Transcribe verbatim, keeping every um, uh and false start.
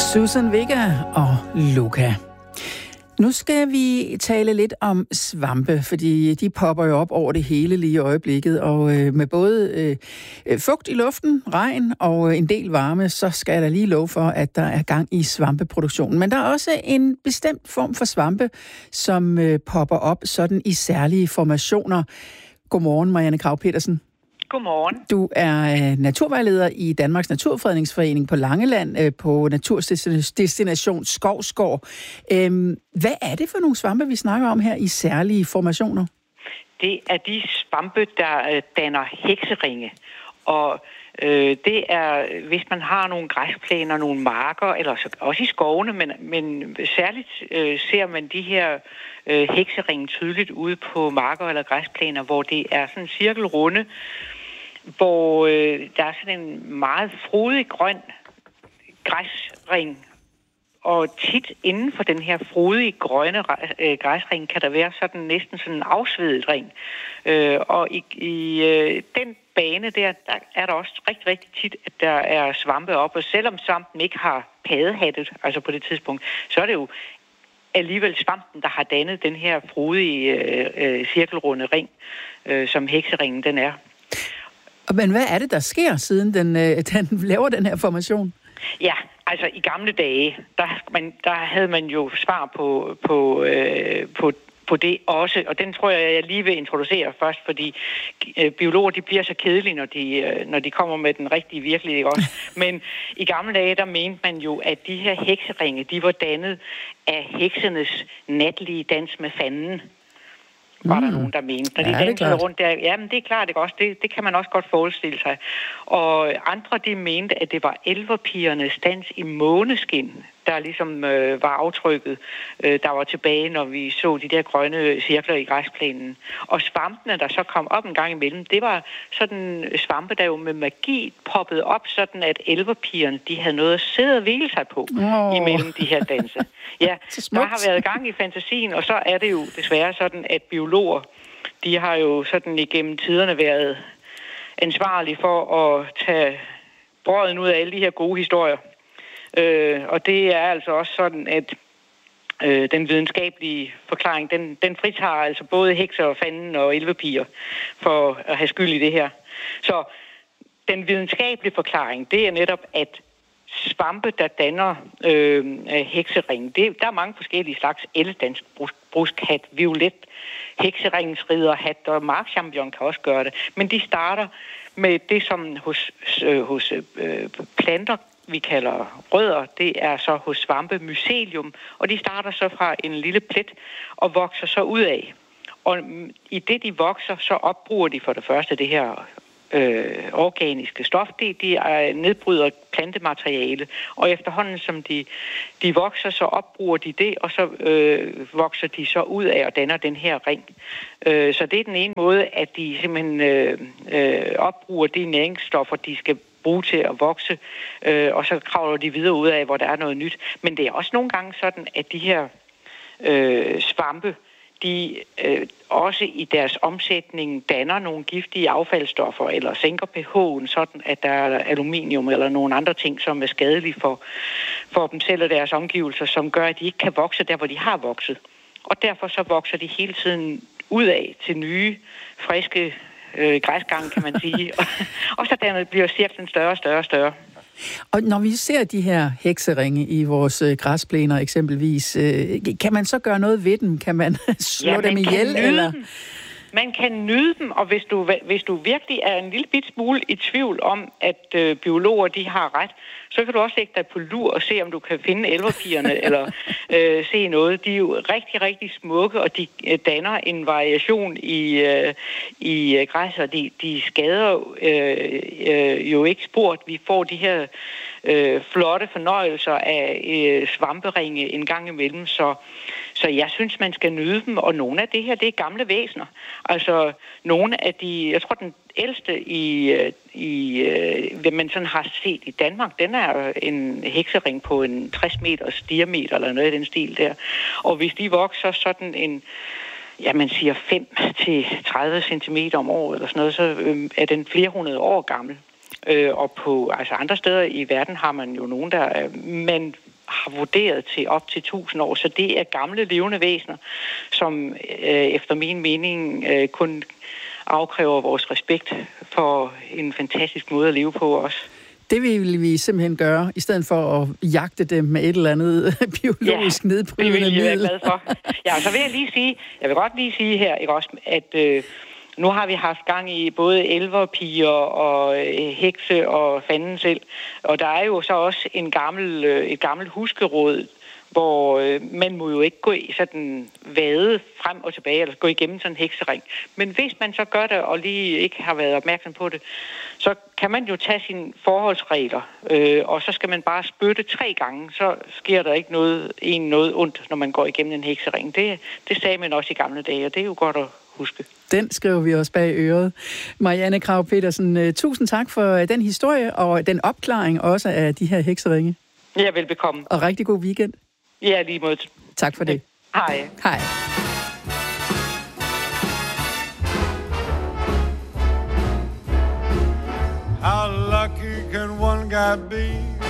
Susan Vega og Luca. Nu skal vi tale lidt om svampe, fordi de popper jo op over det hele lige i øjeblikket, og øh, med både øh, fugt i luften, regn og en del varme, så skal jeg da lige love for, at der er gang i svampeproduktionen. Men der er også en bestemt form for svampe, som øh, popper op sådan i særlige formationer. Godmorgen, Marianne Krag-Petersen. Godmorgen. Du er øh, naturvejleder i Danmarks Naturfredningsforening på Langeland øh, på Naturdestination Skovsgård. Øhm, hvad er det for nogle svampe, vi snakker om her i særlige formationer? Det er de svampe, der øh, danner hekseringe. Og øh, det er, hvis man har nogle græsplæner, nogle marker, eller så, også i skovene, men, men særligt øh, ser man de her øh, hekseringe tydeligt ude på marker eller græsplæner, hvor det er sådan en cirkelrunde, hvor øh, der er sådan en meget frodig grøn græsring, og tit inden for den her frodige grønne øh, græsring kan der være sådan næsten sådan en afsvedet ring. Øh, og i, i øh, den bane der, der er der også rigtig, rigtig tit, at der er svampe op, og selvom svampen ikke har paddehattet, altså på det tidspunkt, så er det jo alligevel svampen, der har dannet den her frodige øh, øh, cirkelrunde ring, øh, som hekseringen den er. Men hvad er det, der sker, siden den, øh, den laver den her formation? Ja, altså i gamle dage, der, man, der havde man jo svar på, på, øh, på, på det også, og den tror jeg, jeg lige vil introducere først, fordi øh, biologer, de bliver så kedelige, når de, øh, når de kommer med den rigtige virkelighed også. Men i gamle dage, der mente man jo, at de her hekseringe, de var dannet af heksenes natlige dans med fanden. Var der mm. nogen, der mente. Når de ja, dansede rundt der, jamen det er klart, det, også, det, det kan man også godt forestille sig. Og andre, de mente, at det var elverpigernes dans i måneskin, der ligesom øh, var aftrykket, øh, der var tilbage, når vi så de der grønne cirkler i græsplænen. Og svampene, der så kom op en gang imellem, det var sådan svampe, der jo med magi poppede op, sådan at elverpigerne, de havde noget at sidde og hvile sig på oh. imellem de her danse. Ja, der har været gang i fantasien, og så er det jo desværre sådan, at biologer, de har jo sådan igennem tiderne været ansvarlige for at tage brøden ud af alle de her gode historier. Øh, og det er altså også sådan, at øh, den videnskabelige forklaring, den, den fritager altså både hekser og fanden og elverpiger for at have skyld i det her. Så den videnskabelige forklaring, det er netop, at svampe, der danner øh, heksering, det, der er mange forskellige slags eldansk bruskhat, violet, hekseringens ridderhat og markchampion kan også gøre det. Men de starter med det, som hos, øh, hos øh, planter vi kalder rødder, det er så hos svampe mycelium, og de starter så fra en lille plet og vokser så ud af. Og i det, de vokser, så opbruger de for det første det her øh, organiske stof, det de er, nedbryder plantemateriale, og efterhånden som de, de vokser, så opbruger de det, og så øh, vokser de så ud af og danner den her ring. Øh, så det er den ene måde, at de simpelthen øh, øh, opbruger de næringsstoffer, de skal bruge til at vokse, øh, og så kravler de videre ud af, hvor der er noget nyt. Men det er også nogle gange sådan, at de her øh, svampe, de øh, også i deres omsætning danner nogle giftige affaldsstoffer, eller sænker pH'en, sådan at der er aluminium eller nogle andre ting, som er skadelige for, for dem selv og deres omgivelser, som gør, at de ikke kan vokse der, hvor de har vokset. Og derfor så vokser de hele tiden ud af til nye, friske Øh, græsgang, kan man sige. og, og så dermed bliver cirklen større og større og større. Og når vi ser de her hekseringe i vores øh, græsplæner eksempelvis, øh, kan man så gøre noget ved dem? Kan man slå ja, dem ihjel? Eller? Dem. Man kan nyde dem, og hvis du, hvis du virkelig er en lille bit smule i tvivl om, at øh, biologer de har ret, så kan du også lægge dig på lur og se, om du kan finde elverpigerne, eller øh, se noget. De er jo rigtig, rigtig smukke, og de øh, danner en variation i, øh, i øh, græs, og de, de skader øh, øh, jo ikke sport. Vi får de her øh, flotte fornøjelser af øh, svamperinge en gang imellem, så Så jeg synes, man skal nyde dem, og nogle af det her, det er gamle væsener. Altså, nogle af de, jeg tror, den ældste, i, i, hvad man sådan har set i Danmark, den er en heksering på en tres meters diameter, eller noget i den stil der. Og hvis de vokser sådan en, ja, man siger fem til tredive centimeter om året, eller sådan noget, så er den flere hundrede år gammel. Og på altså andre steder i verden har man jo nogen, der... Men har vurderet til op til tusind år. Så det er gamle levende væsener, som øh, efter min mening øh, kun afkræver vores respekt for en fantastisk måde at leve på også. Det vil vi simpelthen gøre, i stedet for at jagte dem med et eller andet biologisk ja, nedbrydende middel. Det vil jeg være glad for. Ja, så vil jeg lige sige, jeg vil godt lige sige her, ikke også, at øh, nu har vi haft gang i både elverpiger og øh, hekse og fanden selv. Og der er jo så også en gammel, øh, et gammelt huskeråd, hvor øh, man må jo ikke gå i sådan vade frem og tilbage, eller gå igennem sådan en heksering. Men hvis man så gør det, og lige ikke har været opmærksom på det, så kan man jo tage sine forholdsregler, øh, og så skal man bare spytte tre gange, så sker der ikke noget, en noget ondt, når man går igennem en heksering. Det, det sagde man også i gamle dage, og det er jo godt at huske. Den skriver vi også bag øret. Marianne Krag Petersen, tusind tak for den historie, og den opklaring også af de her hekseringe. Ja, velbekomme. Og rigtig god weekend. Ja, lige måde. Tak for det. Hej. Hej. How lucky can one guy be?